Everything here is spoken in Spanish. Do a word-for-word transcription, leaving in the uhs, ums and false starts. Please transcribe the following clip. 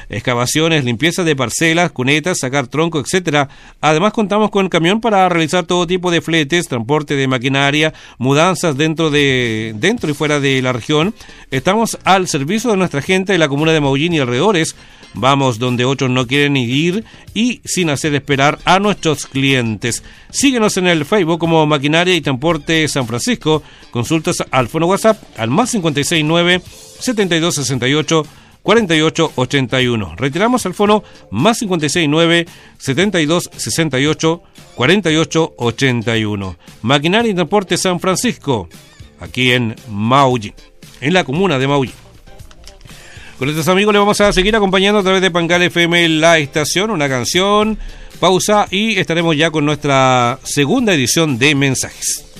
excavaciones, limpieza de parcelas, cunetas, sacar tronco, etcétera. Además contamos con camión para realizar todo tipo de fletes, transporte de maquinaria, mudanzas dentro de dentro y fuera de la región. Estamos al servicio de nuestra gente de la comuna de Maullín y alrededores. Vamos donde otros no quieren ir y sin hacer esperar a nuestros clientes. Síguenos en el Facebook como Maquinaria y Transporte San Francisco. Consultas al fono WhatsApp al más cincuenta y seis nueve, setenta y dos sesenta y ocho, cuarenta y ocho ochenta y uno. Retiramos al fono más cincuenta y seis nueve, setenta y dos sesenta y ocho, cuarenta y ocho ochenta y uno. Maquinaria y Transporte San Francisco, aquí en Maullín, en la comuna de Maullín. Con estos amigos les vamos a seguir acompañando a través de Pangal F M, la estación, una canción, pausa y estaremos ya con nuestra segunda edición de mensajes.